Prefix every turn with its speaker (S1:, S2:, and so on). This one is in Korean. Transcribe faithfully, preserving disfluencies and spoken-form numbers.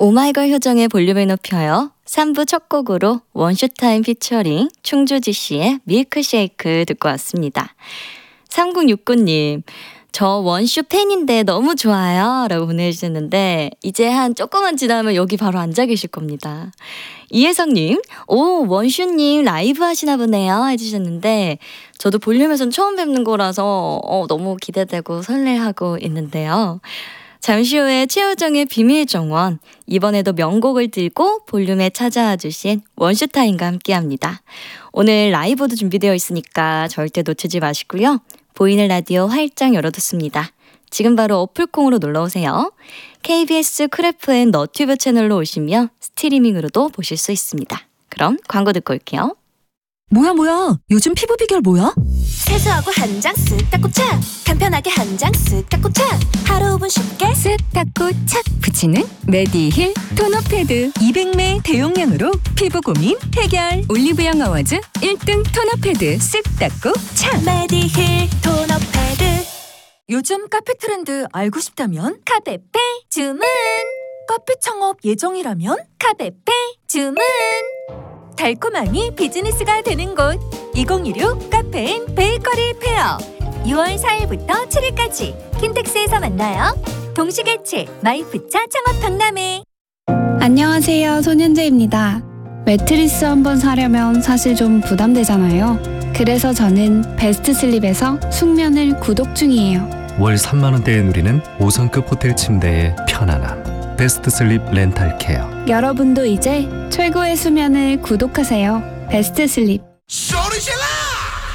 S1: 오마이걸 효정의 볼륨을 높여요. 삼 부 첫 곡으로 원슈타임 피처링 충주지 씨의 밀크쉐이크 듣고 왔습니다. 삼공육구 님, 저 원슈 팬인데 너무 좋아요 라고 보내주셨는데 이제 한 조금만 지나면 여기 바로 앉아 계실 겁니다. 이혜성님, 오 원슈님 라이브 하시나 보네요 해주셨는데 저도 볼륨에선 처음 뵙는 거라서 어, 너무 기대되고 설레하고 있는데요. 잠시 후에 최효정의 비밀정원, 이번에도 명곡을 들고 볼륨에 찾아와 주신 원슈타임과 함께합니다. 오늘 라이브도 준비되어 있으니까 절대 놓치지 마시고요. 보이는 라디오 활짝 열어뒀습니다. 지금 바로 어플콩으로 놀러오세요. 케이비에스 쿨 에프엠 너튜브 채널로 오시면 스트리밍으로도 보실 수 있습니다. 그럼 광고 듣고 올게요.
S2: 뭐야 뭐야 요즘 피부 비결 뭐야?
S3: 세수하고 한 장 쓱 닦고 착, 간편하게 한 장 쓱 닦고 착, 하루 오 분 쉽게
S2: 쓱 닦고 착 붙이는 메디힐 토너 패드 이백 매 대용량으로 피부 고민 해결. 올리브영 어워즈 일 등 토너 패드 쓱 닦고 착.
S3: 메디힐 토너 패드.
S2: 요즘 카페 트렌드 알고 싶다면
S3: 카페페 주문.
S2: 카페 창업 예정이라면
S3: 카페페 주문.
S2: 달콤함이 비즈니스가 되는 곳 이천십육 카페인 베이커리 페어.
S3: 유월 사일부터 칠일까지 킨텍스에서 만나요. 동시개최 마이프차 창업 박람회.
S4: 안녕하세요, 손현재입니다. 매트리스 한번 사려면 사실 좀 부담되잖아요. 그래서 저는 베스트 슬립에서 숙면을 구독 중이에요.
S5: 월 삼만 원대에 누리는 오 성급 호텔 침대의 편안함. 베스트 슬립 렌탈 케어.
S4: 여러분도 이제 최고의 수면을 구독하세요. 베스트 슬립.
S6: 소리 질러!